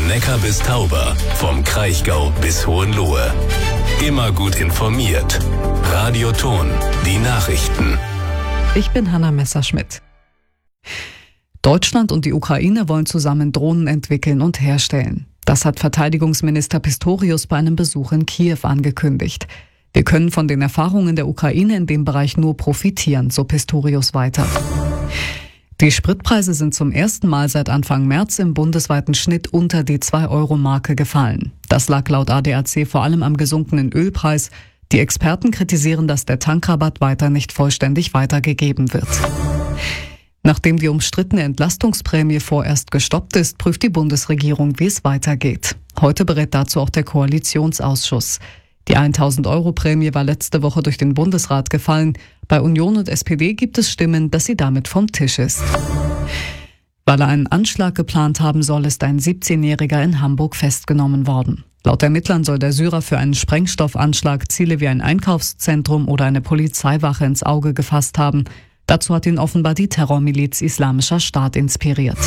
Neckar bis Tauber, vom Kraichgau bis Hohenlohe. Immer gut informiert. Radio Thon, die Nachrichten. Ich bin Hanna Messerschmidt. Deutschland und die Ukraine wollen zusammen Drohnen entwickeln und herstellen. Das hat Verteidigungsminister Pistorius bei einem Besuch in Kiew angekündigt. Wir können von den Erfahrungen der Ukraine in dem Bereich nur profitieren, so Pistorius weiter. Die Spritpreise sind zum ersten Mal seit Anfang März im bundesweiten Schnitt unter die 2-Euro-Marke gefallen. Das lag laut ADAC vor allem am gesunkenen Ölpreis. Die Experten kritisieren, dass der Tankrabatt weiter nicht vollständig weitergegeben wird. Nachdem die umstrittene Entlastungsprämie vorerst gestoppt ist, prüft die Bundesregierung, wie es weitergeht. Heute berät dazu auch der Koalitionsausschuss. Die 1.000-Euro-Prämie war letzte Woche durch den Bundesrat gefallen. Bei Union und SPD gibt es Stimmen, dass sie damit vom Tisch ist. Weil er einen Anschlag geplant haben soll, ist ein 17-Jähriger in Hamburg festgenommen worden. Laut Ermittlern soll der Syrer für einen Sprengstoffanschlag Ziele wie ein Einkaufszentrum oder eine Polizeiwache ins Auge gefasst haben. Dazu hat ihn offenbar die Terrormiliz Islamischer Staat inspiriert.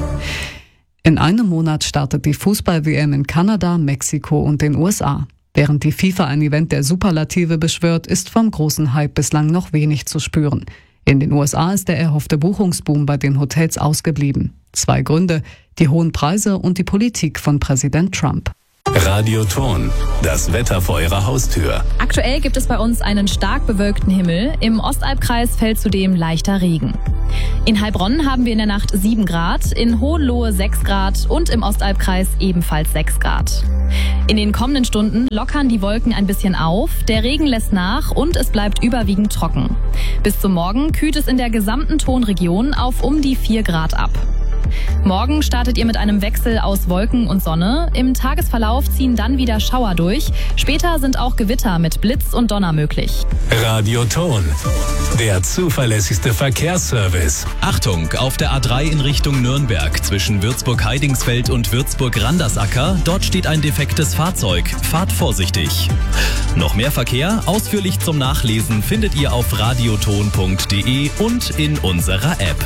In einem Monat startet die Fußball-WM in Kanada, Mexiko und den USA. Während die FIFA ein Event der Superlative beschwört, ist vom großen Hype bislang noch wenig zu spüren. In den USA ist der erhoffte Buchungsboom bei den Hotels ausgeblieben. 2 Gründe: die hohen Preise und die Politik von Präsident Trump. Radio Thon, das Wetter vor Ihrer Haustür. Aktuell gibt es bei uns einen stark bewölkten Himmel. Im Ostalbkreis fällt zudem leichter Regen. In Heilbronn haben wir in der Nacht 7 Grad, in Hohenlohe 6 Grad und im Ostalbkreis ebenfalls 6 Grad. In den kommenden Stunden lockern die Wolken ein bisschen auf, der Regen lässt nach und es bleibt überwiegend trocken. Bis zum Morgen kühlt es in der gesamten Thonregion auf um die 4 Grad ab. Morgen startet ihr mit einem Wechsel aus Wolken und Sonne. Im Tagesverlauf ziehen dann wieder Schauer durch. Später sind auch Gewitter mit Blitz und Donner möglich. Radio Thon, der zuverlässigste Verkehrsservice. Achtung, auf der A3 in Richtung Nürnberg zwischen Würzburg-Heidingsfeld und Würzburg-Randersacker. Dort steht ein defektes Fahrzeug. Fahrt vorsichtig. Noch mehr Verkehr, ausführlich zum Nachlesen, findet ihr auf radiothon.de und in unserer App.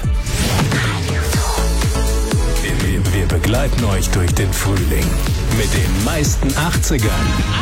Wir begleiten euch durch den Frühling mit den meisten 80ern,